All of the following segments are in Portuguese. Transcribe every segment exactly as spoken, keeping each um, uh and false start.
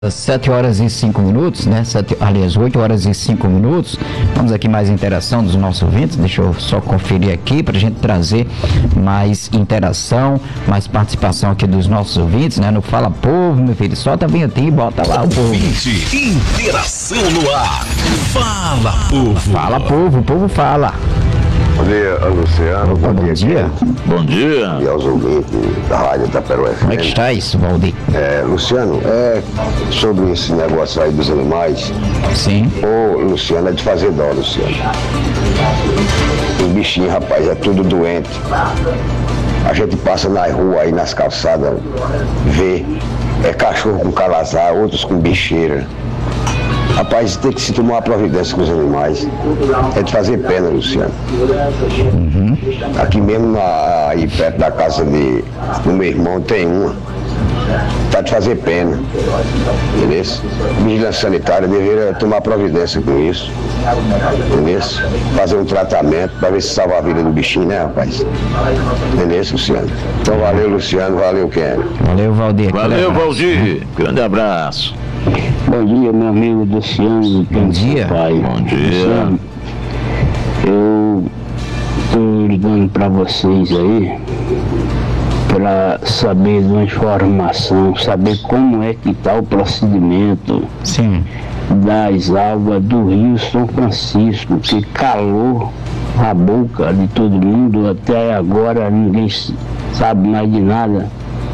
sete horas e cinco minutos, né? Sete, aliás, oito horas e cinco minutos. Vamos aqui mais interação dos nossos ouvintes. Deixa eu só conferir aqui para a gente trazer mais interação, mais participação aqui dos nossos ouvintes, né? No Fala Povo, meu filho. Solta bem aqui e bota lá o povo. Interação no ar. Fala Povo. Fala Povo, o povo fala. Bom dia, Luciano. Bom, bom dia. dia. Bom dia. E aos ouvintes da Rádio Itaperu F M. Como é que está isso, Valdir? É, Luciano, é sobre esse negócio aí dos animais. Sim. Ô, Luciano, é de fazer dó, Luciano. Os bichinhos, rapaz, é tudo doente. A gente passa na rua aí, nas calçadas, vê. É cachorro com calazar, outros com bicheira. Rapaz, tem que se tomar uma providência com os animais. É de fazer pena, Luciano. Uhum. Aqui mesmo, na, aí perto da casa de, do meu irmão, tem uma. Tá de fazer pena. Entendeu? Vigilância sanitária deveria tomar providência com isso. Entendeu? Fazer um tratamento para ver se salva a vida do bichinho, né, rapaz? Entendeu, Luciano? Então valeu, Luciano. Valeu, Ken. Valeu, Valdir. Valeu, Valdir. Grande abraço. Bom dia, meu amigo Luciano. Bom dia. Pai. Bom dia. Luciano, eu estou ligando para vocês aí para saber de uma informação, saber como é que está o procedimento Sim. das águas do Rio São Francisco, que calou a boca de todo mundo, até agora ninguém sabe mais de nada.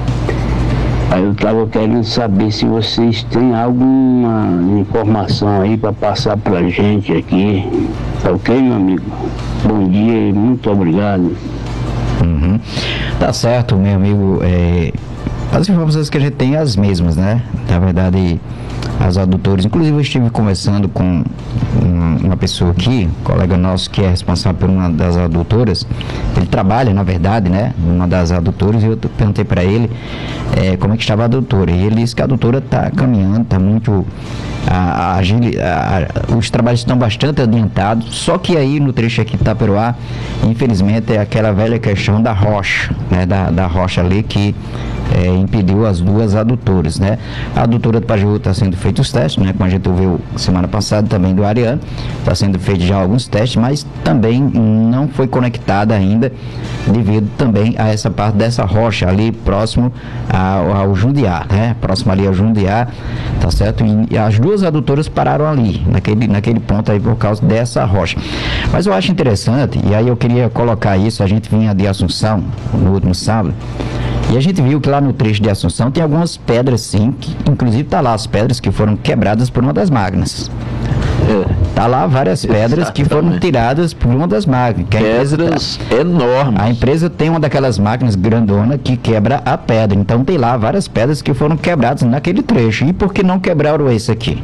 Aí eu estava querendo saber se vocês têm alguma informação aí para passar para a gente aqui. Tá ok, meu amigo? Bom dia e muito obrigado. Uhum. Tá certo, meu amigo. É, as informações que a gente tem é as mesmas, né? Na verdade, as adutores. Inclusive, eu estive conversando com uma, uma pessoa aqui, um colega nosso que é responsável por uma das adutoras. Ele trabalha, na verdade, né? Uma das adutoras. E eu perguntei para ele é, como é que estava a adutora. E ele disse que a adutora está caminhando, está muito. A, a, a, os trabalhos estão bastante adiantados, só que aí no trecho aqui de Itaperuá, infelizmente, é aquela velha questão da rocha, né, da, da rocha ali que é, impediu as duas adutoras, né. A adutora do Pajeú está sendo feito os testes, né, como a gente ouviu semana passada também do Ariano, está sendo feito já alguns testes, mas também não foi conectada ainda, devido também a essa parte dessa rocha ali próximo ao, ao Jundiá, né, próximo ali ao Jundiá, tá certo? E, e as duas adutoras pararam ali, naquele, naquele ponto aí por causa dessa rocha. Mas eu acho interessante, e aí eu queria colocar isso, a gente vinha de Assunção no último sábado, e a gente viu que lá no trecho de Assunção tem algumas pedras sim, que inclusive tá lá as pedras que foram quebradas por uma das máquinas. Tá lá várias pedras Exatamente. Que foram tiradas por uma das máquinas. Que pedras tá, enormes. A empresa tem uma daquelas máquinas grandona que quebra a pedra. Então tem lá várias pedras que foram quebradas naquele trecho. E por que não quebraram esse aqui?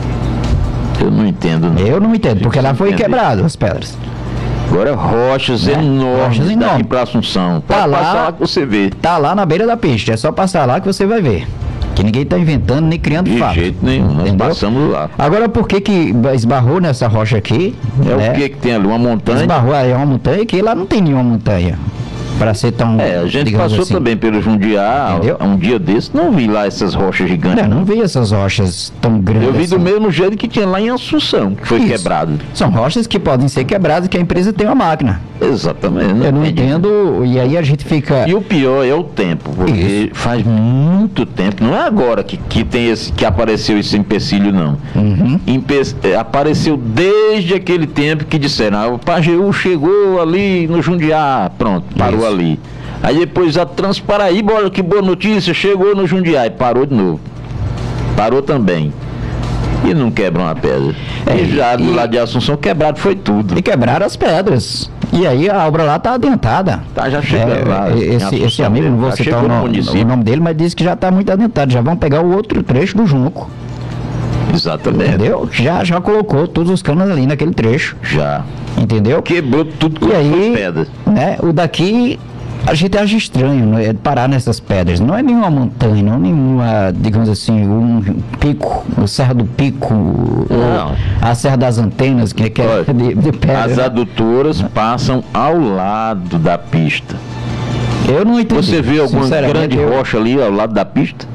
Eu não entendo. Não. Eu não entendo, porque lá foi quebrado as pedras. Agora rochas né? enormes rochas daqui enormes. para Assunção. Tá lá, passar lá que você vê. Tá lá na beira da pista. É só passar lá que você vai ver. Que ninguém está inventando nem criando de fato. De jeito nenhum, nós entendeu? Passamos lá. Agora, por que que esbarrou nessa rocha aqui? É né? o que que tem ali? Uma montanha? Esbarrou aí, é uma montanha que lá não tem nenhuma montanha. Para ser tão. É, a gente passou assim. Também pelo Jundiá, entendeu? Um dia desse, não vi lá essas rochas gigantes. Não, não vi essas rochas tão grandes. Eu vi assim. do mesmo jeito que tinha lá em Assunção, que foi Isso. quebrado. São rochas que podem ser quebradas, que a empresa tem uma máquina. Exatamente. Não Eu não entendo, e aí a gente fica. E o pior é o tempo, porque Isso. faz muito tempo, não é agora que, que, tem esse, que apareceu esse empecilho, não. Uhum. Empe... Apareceu desde aquele tempo que disseram, ah, o Pajeú chegou ali no Jundiá, pronto, parou Isso. ali. Aí depois a Transparaíba, olha que boa notícia, chegou no Jundiá e parou de novo. Parou também. E não quebram a pedra. É, e já do lado de Assunção quebrado foi tudo. E quebraram as pedras. E aí a obra lá tá adentada. Tá já chegando é, lá. Esse, esse amigo, não vou citar o nome, o nome dele, mas disse que já tá muito adentado. Já vão pegar o outro trecho do Junco. Exatamente. Entendeu? Já, já colocou todos os canos ali naquele trecho. Já. Entendeu? Quebrou tudo com as pedras. Né, o daqui... A gente acha estranho, né, parar nessas pedras. Não é nenhuma montanha, não é nenhuma, digamos assim, um pico, o Serra do Pico, não. a Serra das Antenas, que, que é de, de pedra. As adutoras passam ao lado da pista. Eu não entendi. Você vê alguma grande eu... rocha ali ao lado da pista?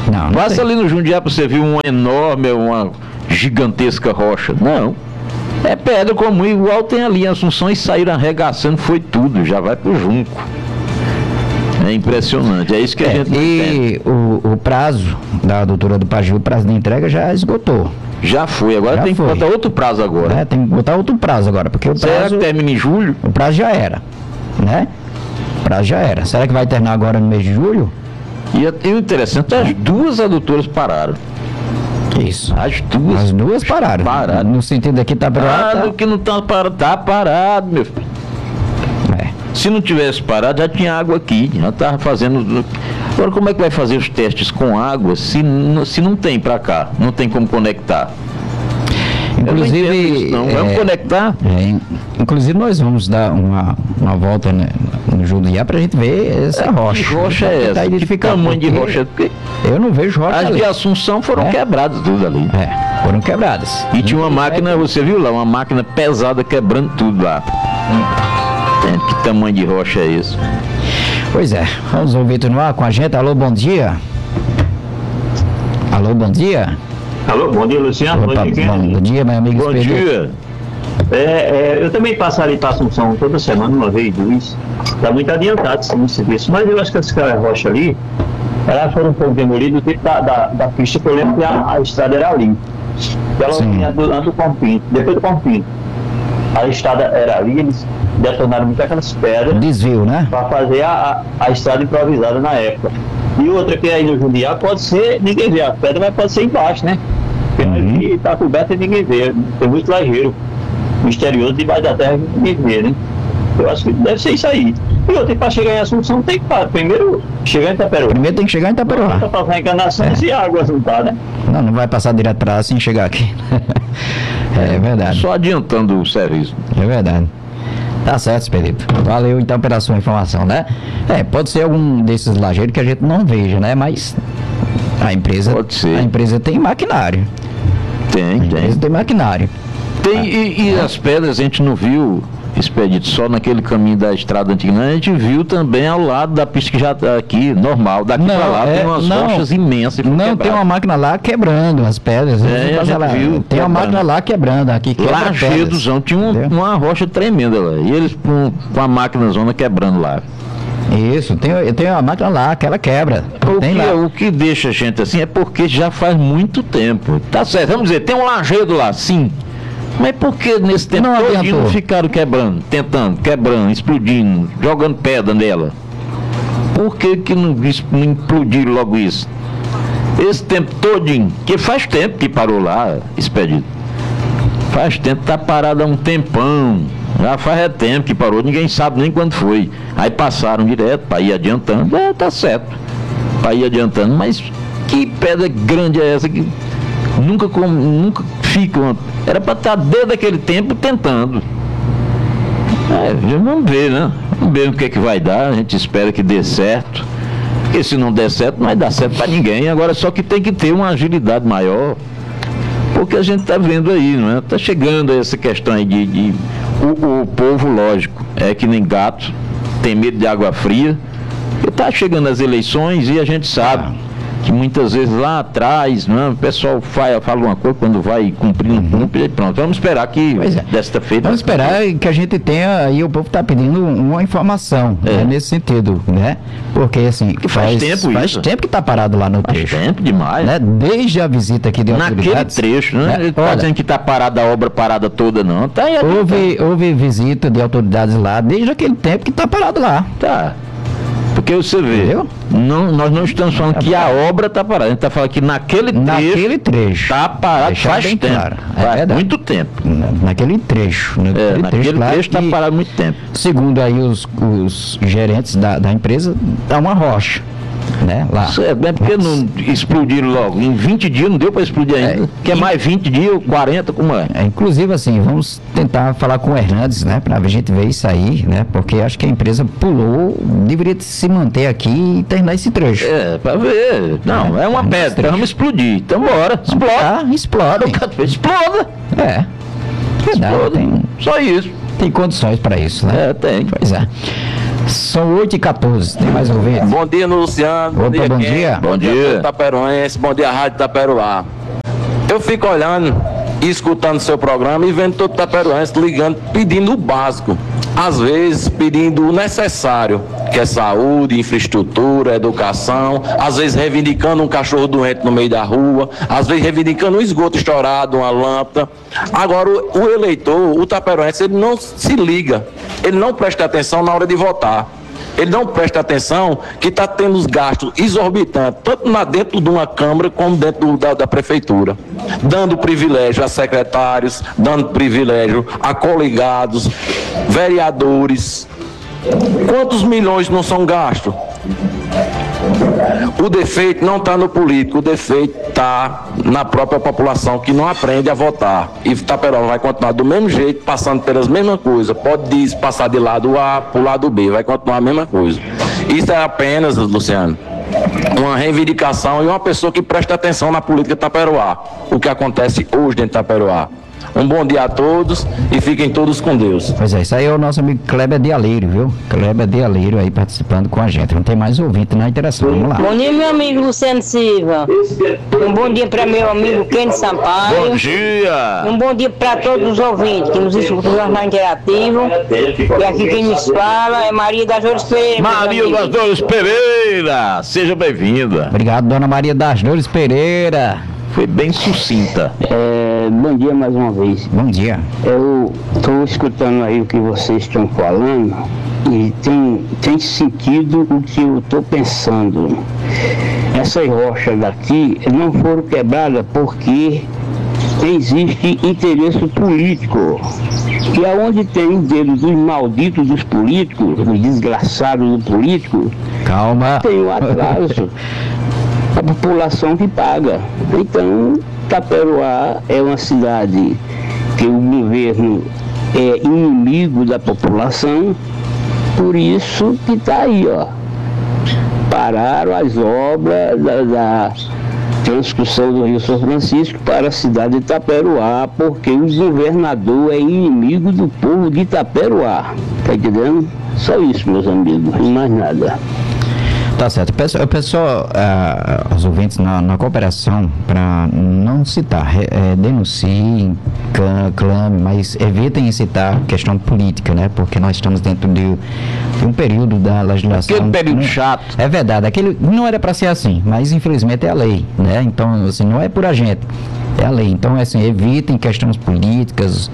Não, não Passa tem. ali no Jundiá para você ver uma enorme, uma gigantesca rocha. Não. É pedra comum, igual tem ali em Assunção, e saíram arregaçando, foi tudo, já vai pro junco. É impressionante, é isso que a É, gente não entende. e o, o prazo da doutora do Pajeú, o prazo de entrega já esgotou. Já foi, agora Já tem foi. que botar outro prazo agora. Né? Tem que botar outro prazo agora, porque o Será prazo, que termina em julho? o prazo já era, né? O prazo já era. Será que vai terminar agora no mês de julho? E, e o interessante, as duas adutoras pararam. Isso. As duas. As duas pararam. Pararam. No sentido aqui tá Parado parado. que não tá parado, tá parado, meu filho. É. Se não tivesse parado, já tinha água aqui, já tava fazendo. Agora, como é que vai fazer os testes com água se, n- se não tem pra cá? Não tem como conectar? Eu não entendo Inclusive, isso, não. é, Vamos conectar? é, in- inclusive nós vamos dar uma, uma volta, né, no Jundiá pra gente ver essa rocha. Que rocha Pra é tentar essa? Que identificar, tamanho de porque rocha? Porque Eu não vejo rocha as ali. de Assunção foram É? quebradas tudo ali. É, foram quebradas. E tinha uma máquina, você viu lá, uma máquina pesada quebrando tudo lá. Gente, que tamanho de rocha é isso? Pois é, vamos ouvir no ar com a gente. Alô, bom dia. Alô, bom dia. Alô, bom dia, Luciano. Opa, Bom dia, bom, Kennedy. bom dia, meu amigo Bom Expedito. dia. É, é, eu também passo ali para Assunção toda semana, uma vez, duas. Está muito adiantado sim, no serviço. Mas eu acho que essa rocha ali, elas foram um pouco demolidas do tipo da, da, da pista, que eu lembro que a, a estrada era ali. Ela Sim. vinha do, do Compinto, depois do Compinto. A estrada era ali, eles detonaram muito aquelas pedras Desvio, né? para fazer a, a, a estrada improvisada na época. E outra que é aí no Jundiá pode ser, ninguém vê a pedra, mas pode ser embaixo, né? Porque Uhum. ali está coberto e ninguém vê. Tem muito lajeiro misterioso debaixo da terra que ninguém vê, né? Eu acho que deve ser isso aí. E outra, para chegar em Assunção tem que pa- primeiro chegar em Itaperuá. Primeiro tem que chegar em Itaperuá. Para passar encanação É. se a água não tá, né? Não, não vai passar direto pra lá sem chegar aqui. É verdade, Só adiantando o serviço. é verdade. Tá certo, Expedito. Valeu então pela sua informação, né? É, pode ser algum desses lajeiros que a gente não veja, né? Mas a empresa, Pode ser. a empresa tem maquinário. Tem, A empresa tem. tem maquinário. Tem, e, e as pedras a gente não viu, Expedito, só naquele caminho da estrada antiga, não, a gente viu também ao lado da pista que já está aqui, normal. Daqui Não, para lá é, tem umas não. rochas imensas. que foram Não, tem quebradas. uma máquina lá quebrando as pedras. É, Você a passa gente lá, viu tem uma quebrando. máquina lá quebrando aqui. Quebra pedras. Lajedozão, tinha um- Entendeu? uma rocha tremenda lá. E eles com, com a máquina zona quebrando lá. Isso, tem, tem uma máquina lá que ela quebra. O Tem que, lá. o que deixa a gente assim é porque já faz muito tempo. Tá certo, vamos dizer, tem um lajedo lá, sim. Mas por que nesse tempo Não todo adiantou. não ficaram quebrando, tentando, quebrando, explodindo, jogando pedra nela? Por que que não, es- não implodiram logo isso? Esse tempo todinho, que faz tempo que parou lá, Expedito. Faz tempo, tá parado há um tempão. Já faz é tempo que parou, ninguém sabe nem quando foi. Aí passaram direto para ir adiantando. É, tá certo. Para ir adiantando, mas que pedra grande é essa que nunca, com, nunca fica. uma- Era para estar desde aquele tempo tentando. É, vamos ver, né? Vamos ver o que é que vai dar. A gente espera que dê certo. Porque se não der certo, não vai dar certo para ninguém. Agora só que tem que ter uma agilidade maior. Porque a gente está vendo aí, não é? Está chegando essa questão aí de. de o, o povo, lógico, é que nem gato, tem medo de água fria. Está chegando as eleições e a gente sabe que muitas vezes lá atrás, não é? O pessoal fala, fala uma coisa, quando vai cumprir, não cumpre, e pronto. Vamos esperar que Pois é. desta feita. Vamos esperar que a gente tenha, aí o povo está pedindo uma informação, É. né, nesse sentido, né? Porque assim, faz tempo faz isso. tempo que está parado lá no Faz trecho. tempo demais. Né? Desde a visita aqui de Naquele autoridades. trecho, né? né? Ele está Olha, dizendo que está parada a obra parada toda, não. Tá aí houve, houve visita de autoridades lá desde aquele tempo que está parado lá. Tá. Porque você vê, Entendeu? não, nós não estamos falando que a obra está parada, a gente está falando que naquele trecho Naquele trecho. está parado Deixar faz bem tempo. claro. É faz verdade. muito tempo. Na- Naquele trecho. É, Naquele naquele lá trecho está que, parado muito tempo. segundo aí os, os gerentes da, da empresa, dá uma rocha. Né? Lá. Isso é bem porque não explodiram logo. Em vinte dias não deu para explodir ainda. É, Quer e- mais vinte dias, quarenta, como é? É, inclusive, assim, vamos tentar falar com o Hernandes, né? Pra a gente ver isso aí, né? Porque acho que a empresa pulou, deveria se manter aqui e terminar esse trecho. É, para ver. Não, é, É, uma é um pedra, trecho. vamos explodir. Então bora, explode. Ah, explode. Exploda. É. Verdade, Exploda. tem, Só isso. tem condições para isso, né? É, tem. Pois é. São oito e quatorze, tem mais ouvinte? Bom dia, Luciano. Opa, bom dia. Bom dia. Taperoense, bom dia, Rádio Taperoá. Eu fico olhando e escutando seu programa e vendo todo Taperoense ligando, pedindo o básico. Às vezes pedindo o necessário, que é saúde, infraestrutura, educação, às vezes reivindicando um cachorro doente no meio da rua, às vezes reivindicando um esgoto estourado, uma lâmpada. Agora, o, o eleitor, o taperoense, ele não se liga, ele não presta atenção na hora de votar. Ele não presta atenção que está tendo os gastos exorbitantes, tanto na, dentro de uma Câmara como dentro da, da Prefeitura. Dando privilégio a secretários, dando privilégio a coligados, vereadores. Quantos milhões não são gastos? O defeito não está no político, o defeito está na própria população que não aprende a votar. E Taperoá vai continuar do mesmo jeito, passando pelas mesmas coisas. Pode dizer, passar de lado A para o lado B, vai continuar a mesma coisa. Isso é apenas, Luciano, uma reivindicação e uma pessoa que presta atenção na política de Taperoá. O que acontece hoje dentro de Taperoá. Um bom dia a todos e fiquem todos com Deus. Pois é, isso aí é o nosso amigo Kleber de Aleiro, viu? Kleber de Aleiro aí participando com a gente. Não tem mais ouvinte na interação, vamos lá. Bom dia, meu amigo Luciano Silva. Um bom dia para meu amigo Kenny Sampaio. Bom dia. Um bom dia para todos os ouvintes que nos escutam no Jornal Interativo. E aqui quem nos fala é Maria das Dores Pereira. Maria das Dores Pereira, seja bem-vinda. Obrigado, dona Maria das Dores Pereira. Foi bem sucinta. É, bom dia mais uma vez. Bom dia. Eu estou escutando aí o que vocês estão falando e tem, tem sentido o que eu estou pensando. Essas rochas daqui não foram quebradas porque existe interesse político. E aonde tem o dedo dos malditos dos políticos, dos desgraçados do político, Calma. tem o atraso. A população que paga. Então, Taperoá é uma cidade que o governo é inimigo da população, por isso que está aí, ó. Pararam as obras da, da transcrição do Rio São Francisco para a cidade de Taperoá, porque o governador é inimigo do povo de Taperoá. Tá entendendo? Só isso, meus amigos, e mais nada. Tá certo. Eu peço, eu peço só uh, aos ouvintes na, na cooperação para não citar, é, denunciem, clame, mas evitem citar questão política, né? Porque nós estamos dentro de, de um período da legislação. Aquele período não, chato. É verdade, aquele não era para ser assim, mas infelizmente é a lei, né? Então, assim, não é por a gente. É a lei. Então, assim, evitem questões políticas,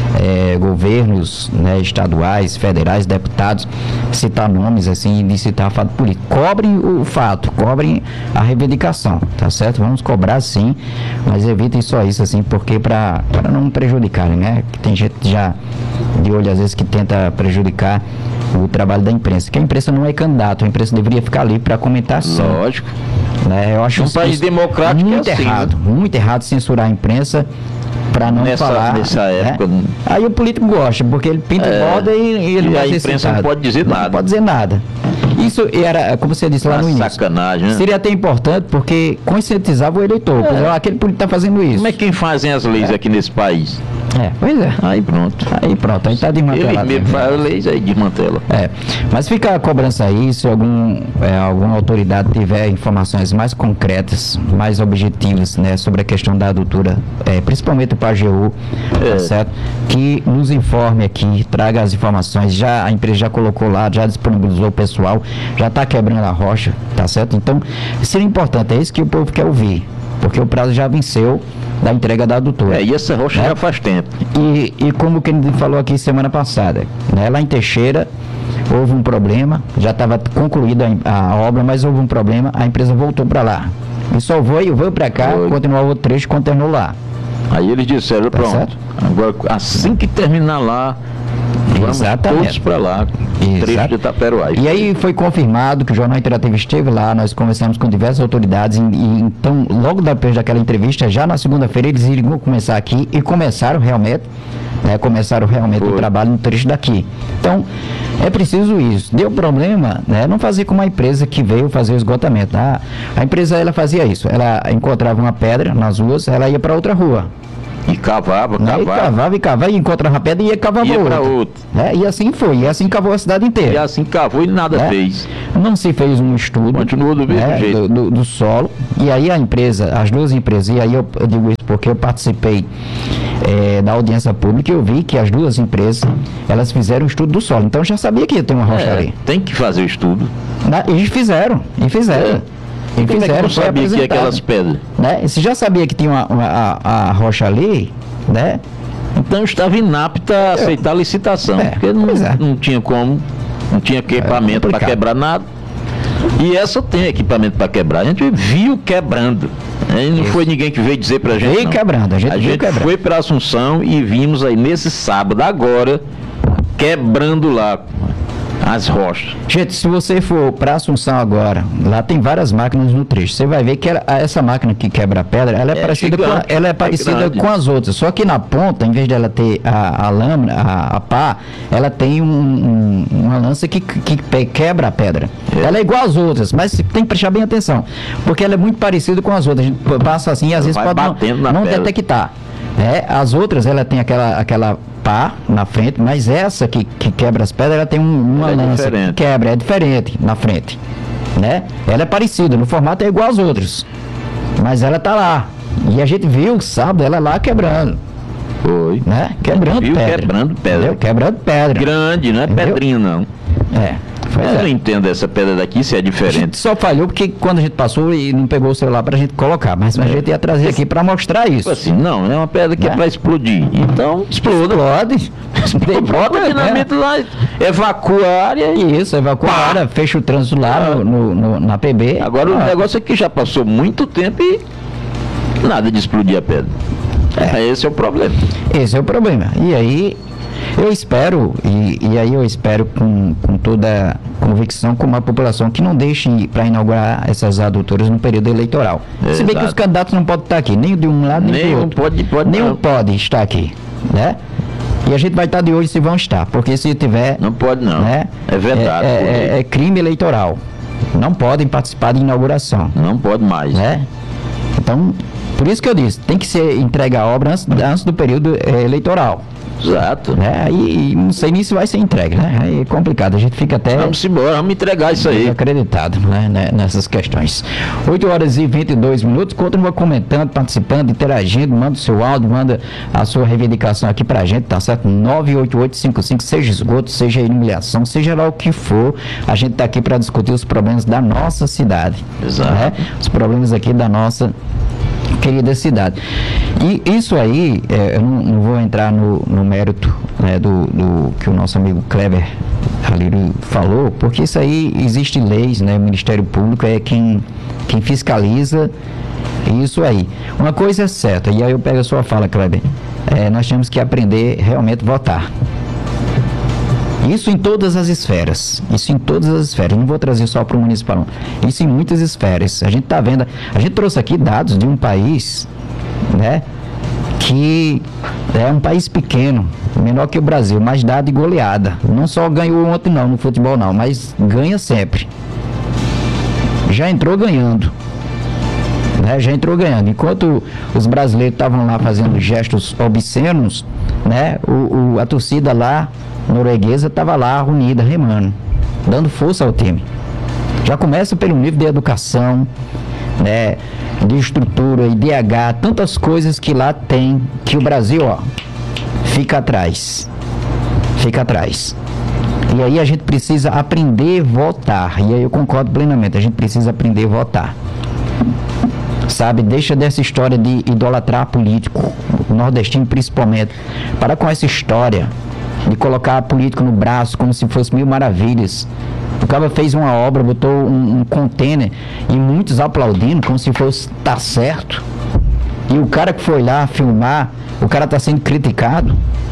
é, governos, né, estaduais, federais, deputados, citar nomes, assim, de citar fato político. Cobrem o fato, cobrem a reivindicação, tá certo? Vamos cobrar sim, mas evitem só isso, assim, porque para não prejudicarem, né? Que tem gente já de olho, às vezes, que tenta prejudicar o trabalho da imprensa, que a imprensa não é candidato, a imprensa deveria ficar ali para comentar só. Lógico. Né? Eu acho Um país democrático muito é assim, errado, né? muito errado censurar a imprensa para não Nessa- falar. nessa né? época, né? Aí o político gosta, porque ele pinta É, e roda e, e ele e vai a ser imprensa não citado. pode dizer nada. Não pode dizer nada. Isso era, como você disse lá Uma no início, sacanagem, né? seria até importante porque conscientizava o eleitor. Pois, ó, aquele político está fazendo isso. Como é quem fazem as leis aqui nesse país? É, pois é. Aí pronto. Aí pronto, aí está Eles desmantelado. mesmo fazem leis aí, desmantela. É, mas fica a cobrança aí, se algum, é, alguma autoridade tiver informações mais concretas, mais objetivas, né, sobre a questão da adutora, é, principalmente o Pajeú, É. tá certo? Que nos informe aqui, traga as informações, já, a empresa já colocou lá, já disponibilizou o pessoal, já está quebrando a rocha, tá certo? Então, seria importante, é isso que o povo quer ouvir, porque o prazo já venceu da entrega da adutora. É, e essa rocha Né? já faz tempo. E, e como o Kennedy falou aqui semana passada, né, lá em Teixeira houve um problema, já estava concluída a, a obra, mas houve um problema, a empresa voltou para lá. E só foi, veio para cá, Foi. continuou o outro trecho, continuou lá. Aí eles disseram, Tá pronto, certo? agora assim que terminar lá, vamos Exatamente. todos para lá, trecho Exato. de Itaperoá. E aí foi confirmado que o Jornal Interativo esteve lá, nós conversamos com diversas autoridades, e, e então, logo depois daquela entrevista, já na segunda-feira, eles iriam começar aqui e começaram realmente, né, começaram realmente Foi. o trabalho no trecho daqui. Então, é preciso isso. Deu problema, né, não fazer como a empresa que veio fazer o esgotamento. Ah, a empresa, ela fazia isso, ela encontrava uma pedra nas ruas, ela ia para outra rua. E cavava, né? cavava. E cavava, e cavava, e encontrava pedra e ia cavava Ia outra. pra outro. Né? E assim foi, e assim cavou a cidade inteira. E assim cavou e nada né? fez. Não se fez um estudo. Continuou do mesmo né? jeito. Do, do, do solo. E aí a empresa, as duas empresas, e aí eu, eu digo isso porque eu participei é, da audiência pública e eu vi que as duas empresas, elas fizeram um estudo do solo. Então eu já sabia que ia ter uma rocha É, ali. tem que fazer o estudo. Né? E fizeram, e fizeram. E Como é que fizeram, não foi sabia que é apresentado. aquelas pedras? Né? E você já sabia que tinha uma, uma- a, a rocha ali, né? Então estava inapta a aceitar a licitação, É, porque não, pois é. não tinha como, não tinha equipamento para complicado. quebrar nada. E essa tem equipamento para quebrar. A gente viu quebrando. Aí não Isso. foi ninguém que veio dizer pra gente. Veio não. quebrando, a gente a viu gente quebrando. foi para Assunção e vimos aí nesse sábado agora quebrando lá as rochas. Gente, se você for para Assunção agora, lá tem várias máquinas no trecho. Você vai ver que ela- essa máquina que quebra a pedra, ela é, É parecida, com a, gigante, ela é é parecida grande. com as outras. Só que na ponta, em vez dela ter a, a lâmina, a, a pá, ela tem um- um- uma lança que, que pe- quebra a pedra. É. Ela é igual às outras, mas tem que prestar bem atenção, porque ela é muito parecida com as outras. A gente passa assim e às vezes Vai pode não, batendo na não pedra. detectar. É, as outras, ela tem aquela, aquela pá na frente, mas essa que, que quebra as pedras, ela tem um- uma Ela é lança que diferente. quebra, é diferente na frente, né? Ela é parecida, no formato é igual às outras, mas ela tá lá. E a gente viu, sábado, ela lá quebrando, Foi. né? Quebrando Viu pedra. quebrando pedra. Entendeu? Quebrando pedra. Grande, não é Entendeu? pedrinha não. É. Pois Eu não é. entendo essa pedra daqui se é A gente diferente. só falhou porque quando a gente passou e não pegou o celular pra gente colocar, mas a gente ia trazer aqui pra mostrar isso. Tipo assim, não, é uma pedra que é, Né? para explodir. Então, Exploda. Explode. bota né? dinamite lá, evacua a área e Isso, evacua a Pá. área, fecha o trânsito lá no, no- no- na P B. agora o Ah, negócio é que já passou muito tempo e nada de explodir a pedra. É. Esse é o problema. Esse é o problema. E aí, eu espero, e, e aí eu espero com, com toda a convicção, como a população, que não deixe para inaugurar essas adutoras no período eleitoral. Se bem que Exato. os candidatos não podem estar aqui, nem de um lado, nem, do Nenhum outro. pode, pode Nenhum não. pode estar aqui, né? E a gente vai estar de olho se vão estar, porque se tiver... Não pode não. Né, É vedado. É, por é- lei. é crime eleitoral. Não podem participar de inauguração. Não pode mais. Né? Então, por isso que eu disse, tem que ser entregue a obra antes, antes do período eh, eleitoral. Exato. Né? Aí não sei nem se vai ser entregue, né? Aí é complicado, a gente fica até Vamos embora, vamos entregar isso aí. desacreditado, né? né, nessas questões. oito horas e vinte e dois minutos, continua comentando, participando, interagindo, manda o seu áudio, manda a sua reivindicação aqui pra gente, tá certo? nove oito oito cinco cinco, seja esgoto, seja iluminação, seja lá o que for, a gente tá aqui para discutir os problemas da nossa cidade. Exato. Né? Os problemas aqui da nossa querida cidade. E isso aí, é, eu não, não vou entrar no, no mérito, né, do, do que o nosso amigo Kleber Haliri falou, porque isso aí existe leis, né? O Ministério Público é quem, quem fiscaliza isso aí. Uma coisa é certa, e aí eu pego a sua fala, Kleber, é, nós temos que aprender realmente a votar. Isso em todas as esferas. Isso em todas as esferas. Não vou trazer só para o municipal, não. Isso em muitas esferas. A gente está vendo. A gente trouxe aqui dados de um país, né? Que é um país pequeno, menor que o Brasil, mas dá de goleada. Não só ganhou ontem não, no futebol não, mas ganha sempre. Já entrou ganhando. Né, já entrou ganhando. Enquanto os brasileiros estavam lá fazendo gestos obscenos, né, o, o- a torcida lá norueguesa estava lá unida, remando, dando força ao time. Já começa pelo nível de educação, né, de estrutura, I D H, tantas coisas que lá tem, que o Brasil, ó, fica atrás. Fica atrás. E aí a gente precisa aprender a votar. E aí eu concordo plenamente, a gente precisa aprender a votar. Sabe, deixa dessa história de idolatrar político, o nordestino principalmente. Para com essa história de colocar político no braço como se fosse mil maravilhas. O cara fez uma obra, botou um, um container e muitos aplaudindo como se fosse tá certo. E o cara que foi lá filmar, o cara está sendo criticado.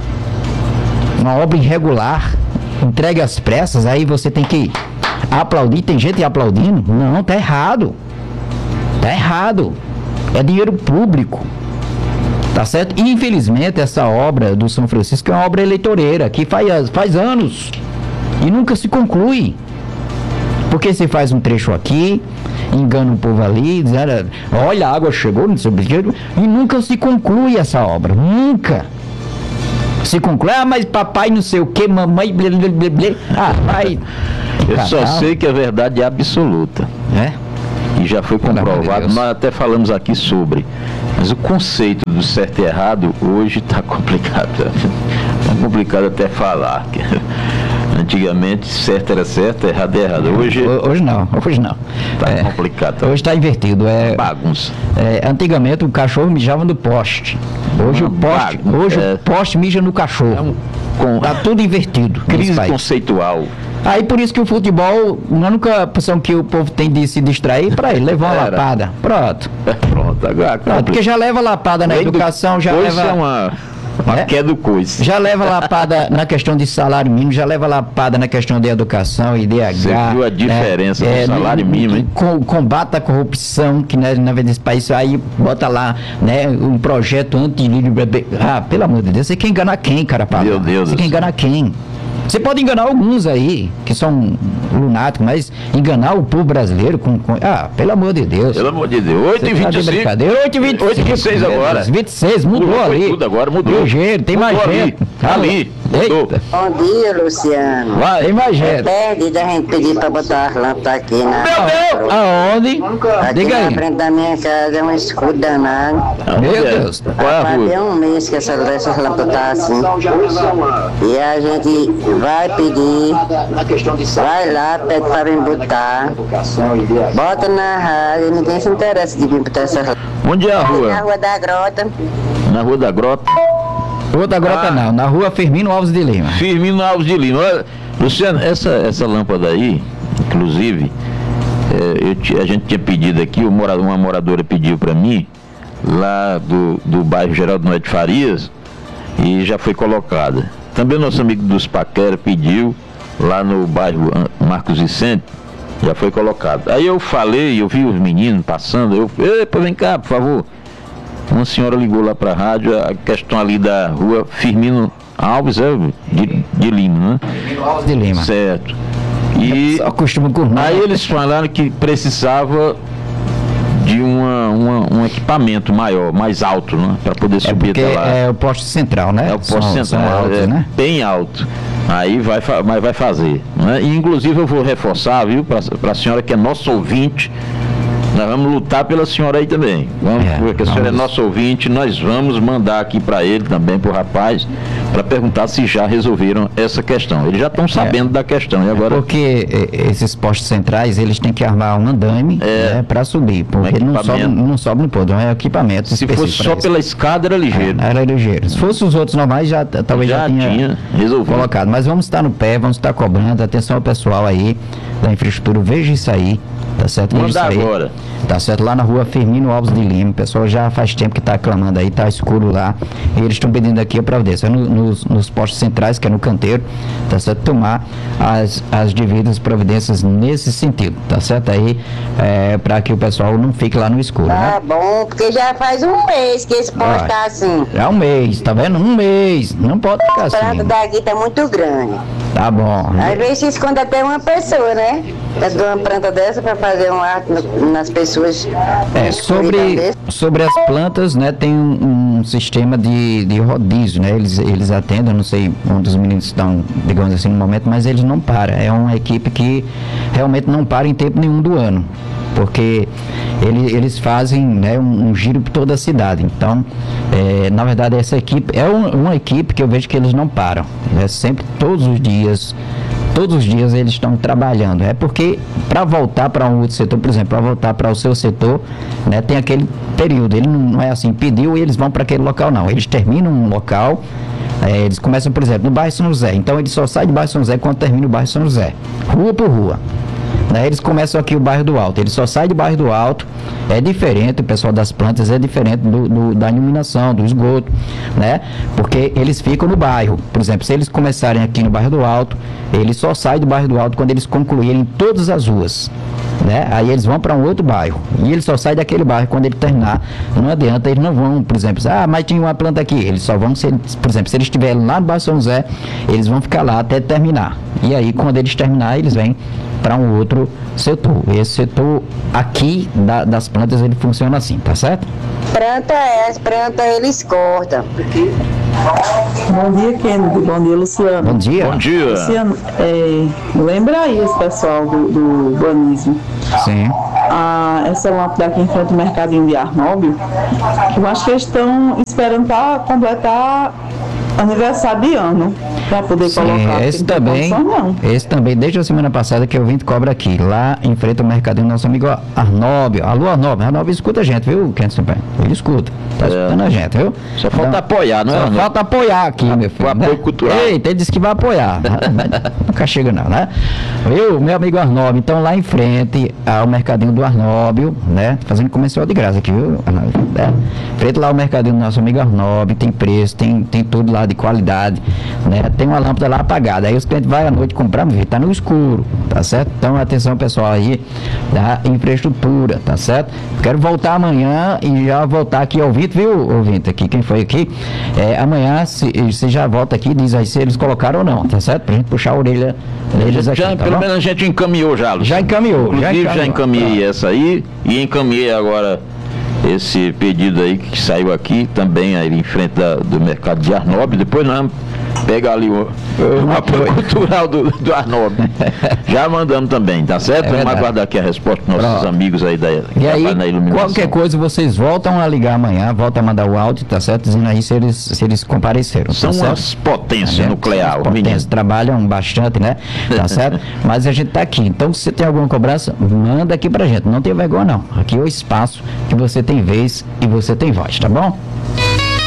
Uma obra irregular, entregue às pressas, aí você tem que aplaudir, tem gente aplaudindo? Não, tá errado. Tá errado. É dinheiro público. Tá certo? E infelizmente essa obra do São Francisco é uma obra eleitoreira, que faz, faz anos e nunca se conclui. Porque você faz um trecho aqui, engana o povo ali, dizendo, olha, a água chegou, não sei o que, e nunca se conclui essa obra, nunca. Se conclui, ah, mas papai não sei o que, mamãe, blá, blá, blá, blá. Ah, pai. Eu só Canal. sei que a verdade é absoluta. É? E já foi Pelo amor de comprovado, Deus. nós até falamos aqui sobre. Mas o conceito do certo e errado hoje está complicado. Está complicado até falar. Antigamente certo era certo, errado era errado. Hoje Ho- Hoje não, hoje não. está É, complicado. Tá hoje está invertido. É, bagunça. é, antigamente o cachorro mijava no poste. Hoje Uma o poste, bagunça, hoje é. o poste mija no cachorro. Com Tá tudo invertido. nesse crise país. conceitual. Aí por isso que o futebol, a única opção que o povo tem de se distrair para ele, levar uma Era. lapada. Pronto. Pronto, agora. Pronto, porque já leva lapada na Além do educação, já coice leva. é uma, uma É? queda do coice. Já leva lapada na questão de salário mínimo, já leva lapada na questão de educação, I D H. Você viu a diferença né? do salário mínimo, hein? Com, combata a corrupção, que né, na verdade desse país, aí bota lá, né, um projeto anti-líder. Ah, pelo amor de Deus, você quer enganar quem, cara? Paulo? Meu Deus Você do quer céu. enganar quem? Você pode enganar alguns aí, que são lunáticos, mas enganar o povo brasileiro com... com ah, pelo amor de Deus. Pelo amor de Deus. oito e Você tá de vinte e cinco. brincadeira. oito e vinte e cinco. oito e vinte e seis agora. vinte e seis, mudou Mudou, foi ali. tudo agora, mudou. Ligeiro, tem Mudou mais ali. gente. Ali, mudou. Eita, Bom dia, Luciano. vai, tem mais É gente. perdido a gente pedir pra botar as lâmpadas aqui na. Meu Deus! Aonde? Aqui Diga na aí. frente da minha casa é um escudo danado. Meu Onde é? Deus. Qual é a Rapaz, rua? tem um mês que essas, essas lâmpadas tá assim. E a gente vai pedir, vai lá, pede pra vir botar. Bota na rádio, ninguém se interessa de vir botar essas lâmpadas. Onde é a Na rua? Rua da Grota. Na Rua da Grota. Rua da Grota Ah. não, na rua Firmino Alves de Lima. Firmino Alves de Lima. Olha, Luciano, essa, essa lâmpada aí, inclusive, é, eu ti- a gente tinha pedido aqui, o mora- uma moradora pediu para mim, lá do, do bairro Geraldo Noé de Farias, e já foi colocada. Também nosso amigo dos Paquera pediu, lá no bairro An- Marcos Vicente, já foi colocado. Aí eu falei, eu vi os meninos passando, eu, epa, vem cá, por favor. Uma senhora ligou lá para a rádio, a questão ali da rua Firmino Alves é, de, de Lima, né? Firmino Alves de Lima. Certo. E Só costuma com nós. aí eles falaram que precisava de uma, uma- um equipamento maior, mais alto, né? Para poder É subir porque até lá. é o poste central, né? É o posto São- central, são altos, é né? bem alto. Aí vai, fa- mas vai fazer. Né? E inclusive eu vou reforçar, viu, para a senhora que é nossa ouvinte. Nós vamos lutar pela senhora aí também. Vamos, É, porque a senhora é vamos. nosso ouvinte, nós vamos mandar aqui para ele também, para o rapaz, para perguntar se já resolveram essa questão. Eles já estão sabendo da questão. E agora. Porque eh, esses postes centrais, eles têm que armar um andame É. né, para subir, porque não sobe, equipamento. não sobe no ponto, é um equipamento Se específico fosse pra só isso. pela escada, era ligeiro. Era ligeiro. Se fosse os outros normais, já, t- talvez já, Já tinha, tinha resolvido. colocado. Mas vamos estar no pé, vamos estar cobrando. Atenção ao pessoal aí da infraestrutura, veja isso aí. Tá certo? Veja Manda isso aí. agora. Tá certo? Lá na rua Firmino Alves de Lima. O pessoal já faz tempo que tá clamando aí, tá escuro lá. E eles estão pedindo aqui a providência. No- nos, nos postos centrais, que é no canteiro, tá certo? Tomar as, as devidas providências nesse sentido. Tá certo? Aí, é, para que o pessoal não fique lá no escuro, né? Tá bom, porque já faz um mês que esse poste Vai. tá assim. É um mês, tá vendo? Um mês. Não pode ficar A planta assim. daqui tá muito grande. Tá bom. Às vezes se esconde até uma pessoa, né? Tá de uma planta dessa pra fazer um ato no- nas pessoas. É, escuridão sobre, desse. sobre as plantas, né, tem um, um sistema de, de rodízio, né, eles, eles atendem, eu não sei onde os meninos estão, digamos assim, no momento, mas eles não param, é uma equipe que realmente não para em tempo nenhum do ano, porque ele, eles fazem, né, um, um giro por toda a cidade, então, é, na verdade, essa equipe, é um- uma equipe que eu vejo que eles não param, é sempre, todos os dias, todos os dias eles estão trabalhando. É porque para voltar para um outro setor, por exemplo, para voltar para o seu setor, né, tem aquele período. Ele não, não é assim, pediu e eles vão para aquele local, não. Eles terminam um local, é, eles começam, por exemplo, no bairro São José. Então eles só saem do bairro São José quando termina o bairro São José. Rua por rua. Né, eles começam aqui o bairro do Alto, eles só saem do bairro do Alto, é diferente, o pessoal das plantas é diferente do, do- da iluminação, do esgoto, né? Porque eles ficam no bairro. Por exemplo, se eles começarem aqui no bairro do Alto, eles só saem do bairro do Alto quando eles concluírem todas as ruas. Né? Aí eles vão para um outro bairro. E eles só saem daquele bairro quando ele terminar. Não adianta, eles não vão, por exemplo, ah, mas tinha uma planta aqui. Eles só vão, se eles, por exemplo, se eles estiverem lá no bairro São José, eles vão ficar lá até terminar. E aí, quando eles terminarem, eles vêm para um outro setor. Esse setor aqui da, das plantas, ele funciona assim, tá certo? Planta é, as plantas eles cortam. Bom dia, Kennedy. Bom dia, Luciano. Bom dia. Bom dia. Luciano, é, lembra aí esse pessoal do, do urbanismo. Sim. Ah, essa lâmpada aqui em frente ao mercadinho de Arnóbio, eu acho que eles estão esperando para completar aniversário de ano, para poder Sim, colocar. esse porque não tem também, condição, não. esse também, desde a semana passada que eu vim de cobra aqui, lá em frente ao mercadinho, nosso amigo Arnóbio. Alô, Arnóbio. Arnóbio escuta a gente, viu, Kenson? Ele escuta, tá É. escutando a gente, viu? Só falta Então, apoiar, não é? Só Arnaldo? falta apoiar aqui, meu filho. o apoio cultural. Eita, ele disse que vai apoiar. Mas nunca chega não, né? Viu, meu amigo Arnóbio, então lá em frente ao mercadinho do Arnóbio, né? Fazendo comercial de graça aqui, viu, Arnóbio? É. Frente lá ao mercadinho do nosso amigo Arnóbio, tem preço, tem, tem tudo lá de qualidade, né? Tem uma lâmpada lá apagada, aí os clientes vão à noite comprar, meu filho, tá no escuro, tá certo? Então atenção pessoal aí da infraestrutura, tá certo? Quero voltar amanhã e já voltar aqui ao ouvinte, viu, ouvinte aqui, quem foi aqui, é, amanhã se, você já volta aqui e diz aí se eles colocaram ou não, tá certo? Pra gente puxar a orelha deles aqui, Já, tá pelo bom? menos a gente encaminhou já, Luciano. Já encaminhou, já Inclusive, já, encaminhou. encaminhei essa aí e encaminhei agora esse pedido aí que saiu aqui também aí em frente da- do mercado de Arnóbio. Depois nós vamos pegar ali o, o apoio cultural do, do Arnóbio. Já mandamos também, tá certo? É Vamos verdade. aguardar aqui a resposta dos nossos Pronto. amigos aí da que E aí, trabalham na iluminação. qualquer coisa, vocês voltam a ligar amanhã, voltam a mandar o áudio, tá certo? Dizendo aí se eles, se eles compareceram, São tá certo? umas potências É, nuclear, são os potências, meninos. trabalham bastante, né? Tá certo? Mas a gente tá aqui. Então, se você tem alguma cobrança, manda aqui pra gente. Não tem vergonha, não. Aqui é o espaço que você tem vez e você tem voz, tá bom?